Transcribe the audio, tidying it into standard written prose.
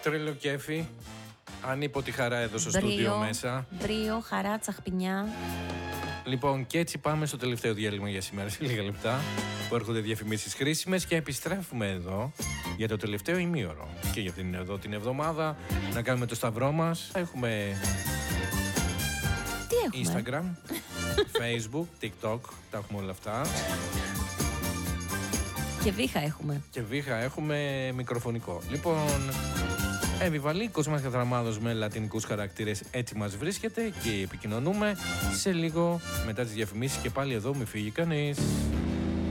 Τρελό κέφι. Ανίποτη χαρά εδώ στο στούντιο μέσα. Μπρίο, χαρά, τσαχπινιά. Λοιπόν, και έτσι πάμε στο τελευταίο διάλειμμα για σήμερα, σε λίγα λεπτά, που έρχονται διαφημίσεις χρήσιμες και επιστρέφουμε εδώ για το τελευταίο ημίωρο. Και για την εδώ την εβδομάδα να κάνουμε το σταυρό μας. Έχουμε Instagram, Facebook, TikTok, τα έχουμε όλα αυτά. Και βήχα έχουμε. Και βήχα έχουμε μικροφωνικό. Λοιπόν, Εύη Κοσμάς Κατραμάδος με λατινικούς χαρακτήρες, έτσι μας βρίσκεται και επικοινωνούμε σε λίγο μετά τις διαφημίσεις και πάλι εδώ, μη φύγει κανείς.